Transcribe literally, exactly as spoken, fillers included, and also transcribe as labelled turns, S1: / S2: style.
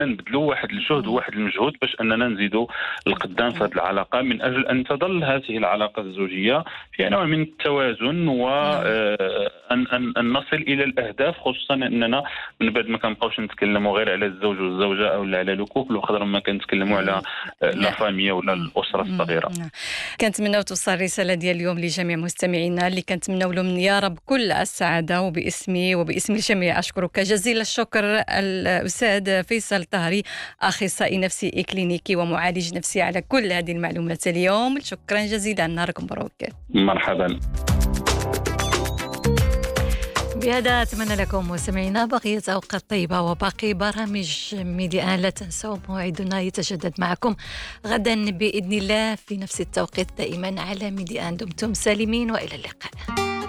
S1: نبذلوا واحد الجهد وواحد المجهود باش اننا نزيدوا القدام في هذه العلاقه، من اجل ان تظل هذه العلاقه الزوجيه في نوع من التوازن، وان ان ان نصل الى الاهداف، خصوصا اننا من بعد ما كنبقاوش نتكلموا غير على الزوج والزوجه او على لو كوبل، وخضر ما كنتكلموا على لا فاميا ولا الاسره الصغيره.
S2: كنتمناو توصل الرساله ديال اليوم لجميع مستمعينا اللي كنتمناو لهم يا رب كل السعاده، وباسمي وباسم الجميع اشكرك جزيل الشكر الاستاذ فيصل طهري، اخصائي نفسي إكلينيكي ومعالج نفسي، على كل هذه المعلومات اليوم. شكرا جزيلا، نهاركم مبروك.
S1: مرحبا.
S2: بهذا أتمنى لكم مستمعينا بقية أوقات طيبة وباقي برامج ميديا. لا تنسوا موعدنا يتجدد معكم غدا بإذن الله في نفس التوقيت دائما على ميديا. دمتم سالمين وإلى اللقاء.